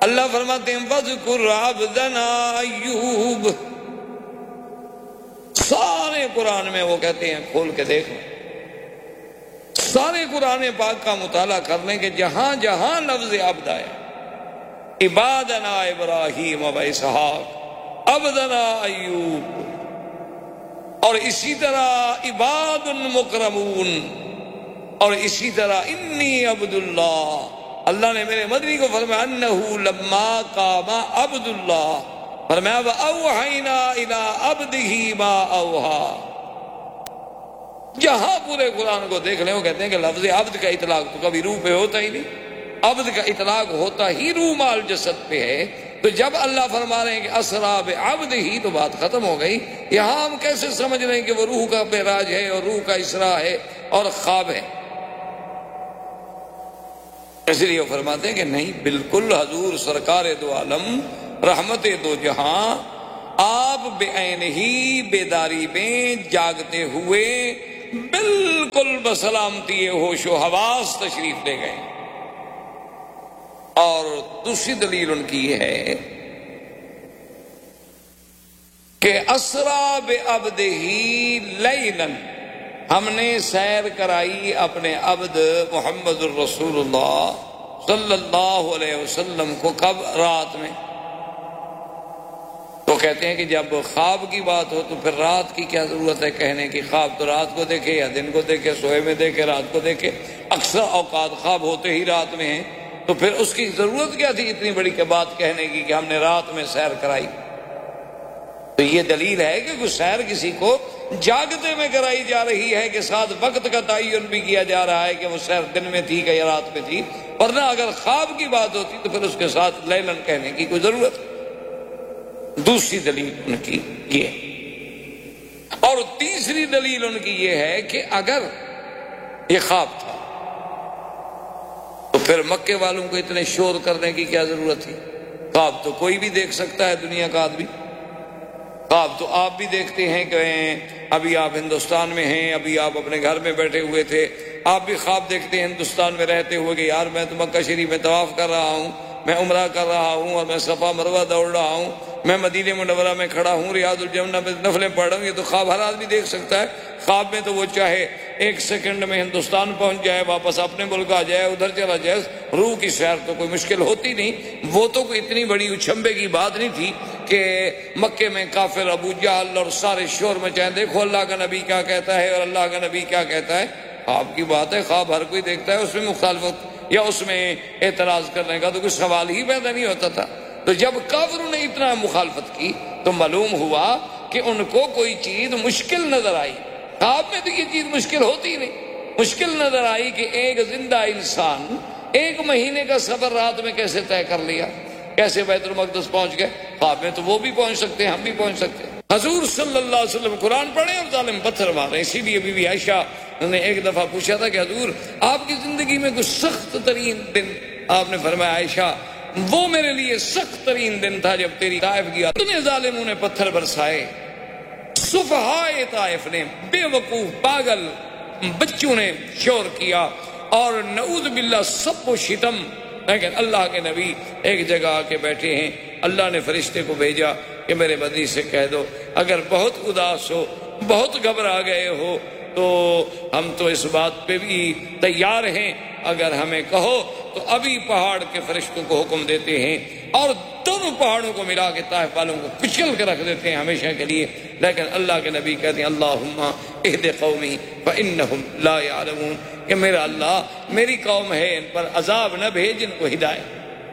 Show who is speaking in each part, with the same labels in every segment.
Speaker 1: اللہ فرماتے ہیں وَاذْكُرْ عَبْدَنَا ایوب. سارے قرآن میں وہ کہتے ہیں کھول کے دیکھ لیں، سارے قرآن پاک کا مطالعہ کر لیں کہ جہاں جہاں لفظ عبد آیا، عبادنا ابراہیم و اسحاق، عبدنا ایوب، اور اسی طرح عباد مکرمون، اور اسی طرح انی عبد اللہ. اللہ نے میرے مدنی کو فرمایا انہ لما قام عبد اللہ، فرمایا وَأَوْحَيْنَا إِلَىٰ عَبْدِهِ مَا أَوْحَىٰ. جہاں پورے قرآن کو دیکھ لیں وہ کہتے ہیں کہ لفظ عبد کا اطلاق تو کبھی روح پہ ہوتا ہی نہیں، عبد کا اطلاق ہوتا ہی روح مال جسد پہ ہے. تو جب اللہ فرما رہے ہیں کہ اسرا بعبدہ تو بات ختم ہو گئی. یہاں ہم کیسے سمجھ رہے ہیں کہ وہ روح کا معراج ہے اور روح کا اسرا ہے اور خواب ہے؟ اس لیے وہ فرماتے ہیں کہ نہیں، بالکل حضور سرکار دو عالم رحمت دو جہاں آپ بعین ہی بیداری میں جاگتے ہوئے بالکل بسلامتی ہوش و حواس تشریف لے گئے. اور دوسری دلیل ان کی یہ ہے کہ اسرا بعبدہ لیلا، ہم نے سیر کرائی اپنے عبد محمد الرسول اللہ صلی اللہ علیہ وسلم کو. کب؟ رات میں. تو کہتے ہیں کہ جب خواب کی بات ہو تو پھر رات کی کیا ضرورت ہے کہنے کی؟ خواب تو رات کو دیکھے یا دن کو دیکھے، سوئے میں دیکھے، رات کو دیکھے. اکثر اوقات خواب ہوتے ہی رات میں ہیں، تو پھر اس کی ضرورت کیا تھی اتنی بڑی بات کہنے کی کہ ہم نے رات میں سیر کرائی؟ تو یہ دلیل ہے کہ کوئی سیر کسی کو جاگتے میں کرائی جا رہی ہے کہ ساتھ وقت کا تعین بھی کیا جا رہا ہے کہ وہ سیر دن میں تھی کہ یا رات میں تھی. ورنہ اگر خواب کی بات ہوتی تو پھر اس کے ساتھ لیلن کہنے کی کوئی ضرورت. دوسری دلیل ان کی یہ. اور تیسری دلیل ان کی یہ ہے کہ اگر یہ خواب تھا تو پھر مکے والوں کو اتنے شور کرنے کی کیا ضرورت تھی؟ خواب تو کوئی بھی دیکھ سکتا ہے، دنیا کا آدمی. خواب تو آپ بھی دیکھتے ہیں کہ ابھی آپ ہندوستان میں ہیں، ابھی آپ اپنے گھر میں بیٹھے ہوئے تھے، آپ بھی خواب دیکھتے ہیں ہندوستان میں رہتے ہوئے کہ یار میں تو مکہ شریف میں طواف کر رہا ہوں، میں عمرہ کر رہا ہوں، اور میں صفا مروہ دوڑ رہا ہوں، میں مدینہ منورہ میں کھڑا ہوں، ریاض الجنہ میں نفلیں پڑھ رہا ہوں. یہ تو خواب ہر آدمی دیکھ سکتا ہے. خواب میں تو وہ چاہے ایک سیکنڈ میں ہندوستان پہنچ جائے، واپس اپنے ملک آ جائے، ادھر چلا جائے. روح کی سیر تو کوئی مشکل ہوتی نہیں. وہ تو کوئی اتنی بڑی اچھمبے کی بات نہیں تھی کہ مکے میں کافر ابو جہل اور سارے شور مچائیں دیکھو اللہ کا نبی کیا کہتا ہے اور اللہ کا نبی کیا کہتا ہے. خواب کی بات ہے، خواب ہر کوئی دیکھتا ہے، اس میں مخالفت یا اس میں اعتراض کرنے کا تو کوئی سوال ہی پیدا نہیں ہوتا تھا. تو جب کافروں نے اتنا مخالفت کی تو معلوم ہوا کہ ان کو کوئی چیز مشکل نظر آئی. خواب میں تو یہ چیز مشکل ہوتی نہیں. مشکل نظر آئی کہ ایک زندہ انسان 1 مہینے کا سفر رات میں کیسے طے کر لیا، کیسے بیت المقدس پہنچ گئے. خواب میں تو وہ بھی پہنچ سکتے ہیں، ہم بھی پہنچ سکتے ہیں. حضور صلی اللہ علیہ وسلم قرآن پڑھے اور ظالم پتھر مارے. اسی لیے بی بی عائشہ نے ایک دفعہ پوچھا تھا کہ حضور آپ کی زندگی میں کوئی سخت ترین دن؟ آپ نے فرمایا عائشہ وہ میرے لیے سخت ترین دن تھا جب تیری طائف گیا، اتنے ظالموں نے پتھر برسائے، سفہائے طائف نے، بے وقوف پاگل بچوں نے شور کیا، اور نعوذ باللہ سب و شتم. لیکن اللہ کے نبی ایک جگہ آ کے بیٹھے ہیں. اللہ نے فرشتے کو بھیجا کہ میرے بدی سے کہہ دو اگر بہت اداس ہو، بہت گھبرا گئے ہو تو ہم تو اس بات پہ بھی تیار ہیں، اگر ہمیں کہو تو ابھی پہاڑ کے فرشتوں کو حکم دیتے ہیں اور دونوں پہاڑوں کو ملا کے طائف والوں کو کچل کے رکھ دیتے ہیں ہمیشہ کے لیے. لیکن اللہ کے نبی کہتے ہیں اللہم اہد قومی فانہم لا یعلمون، کہ میرا اللہ میری قوم ہے ان پر عذاب نہ بھیج ان کو ہدایت.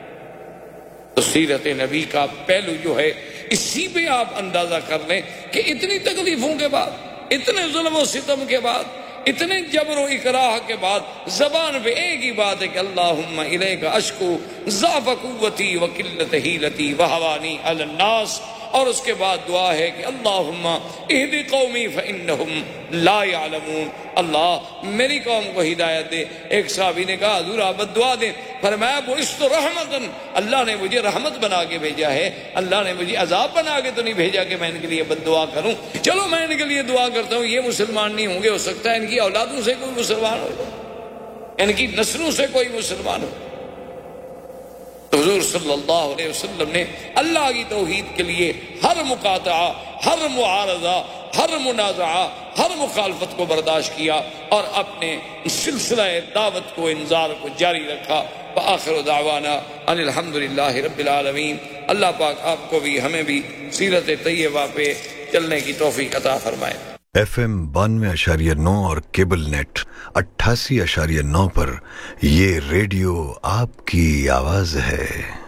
Speaker 1: تو سیرت نبی کا پہلو جو ہے اسی پہ آپ اندازہ کر لیں کہ اتنی تکلیفوں کے بعد، اتنے ظلم و ستم کے بعد، اتنے جبر و اکراہ کے بعد زبان پہ ایک ہی بات ہے کہ اللہم الیک اشکو ضعف قوتی وقلت حیلتی وہوانی علی الناس. اور اس کے بعد دعا ہے کہ اللہم اہد قومی فانہم لا یعلمون، اللہ میری قوم کو ہدایت دے. ایک صحابی نے کہا حضور آپ دعا دیں. فرمایا بعثت رحمتن، اللہ نے مجھے رحمت بنا کے بھیجا ہے، اللہ نے مجھے عذاب بنا کے تو نہیں بھیجا کہ میں ان کے لیے بد دعا کروں. چلو میں ان کے لیے دعا کرتا ہوں، یہ مسلمان نہیں ہوں گے، ہو سکتا ہے ان کی اولادوں سے کوئی مسلمان ہو، ان کی نسلوں سے کوئی مسلمان ہو. تو حضور صلی اللہ علیہ وسلم نے اللہ کی توحید کے لیے ہر مقاطعہ، ہر معارضہ، ہر منازعہ، ہر مخالفت کو برداشت کیا اور اپنے سلسلہ دعوت کو، انذار کو جاری رکھا۔ وآخر دعوانا ان الحمدللہ رب العالمین۔ اللہ پاک آپ کو بھی ہمیں بھی سیرت طیبہ پہ چلنے کی توفیق عطا فرمائے۔
Speaker 2: FM 92.9 اور کیبل نیٹ 88.9 پر یہ ریڈیو آپ کی آواز ہے۔